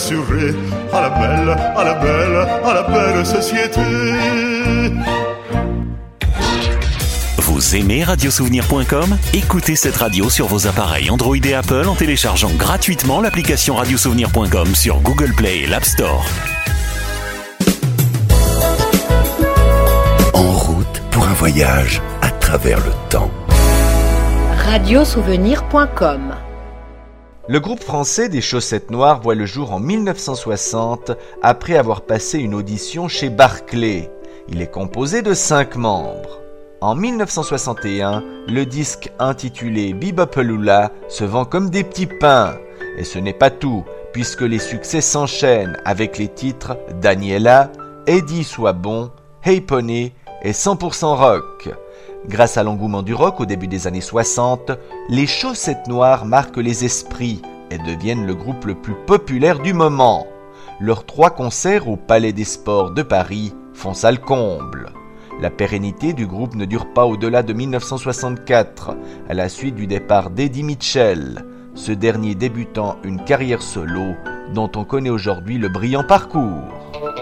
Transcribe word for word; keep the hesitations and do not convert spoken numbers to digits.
assuré à la belle, à la belle, à la belle société. Vous aimez radiosouvenir point com ? Écoutez cette radio sur vos appareils Android et Apple en téléchargeant gratuitement l'application radiosouvenir point com sur Google Play et l'App Store. En route pour un voyage à travers le temps. radiosouvenir point com. Le groupe français des Chaussettes Noires voit le jour en mille neuf cent soixante après avoir passé une audition chez Barclay. Il est composé de cinq membres. En mille neuf cent soixante et un, le disque intitulé Bebopaloola se vend comme des petits pains. Et ce n'est pas tout, puisque les succès s'enchaînent avec les titres Daniela, Eddie Sois Bon, Hey Pony et cent pour cent Rock. Grâce à l'engouement du rock au début des années soixante, les Chaussettes Noires marquent les esprits et deviennent le groupe le plus populaire du moment. Leurs trois concerts au Palais des Sports de Paris font salle comble. La pérennité du groupe ne dure pas au-delà de mille neuf cent soixante-quatre, à la suite du départ d'Eddie Mitchell, ce dernier débutant une carrière solo dont on connaît aujourd'hui le brillant parcours.